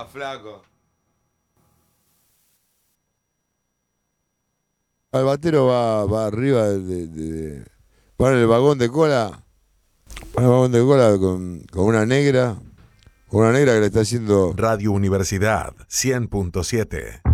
No, flaco. El batero va arriba va en el vagón de cola. Va en el vagón de cola con una negra. Con una negra que le está haciendo. Radio Universidad 100.7.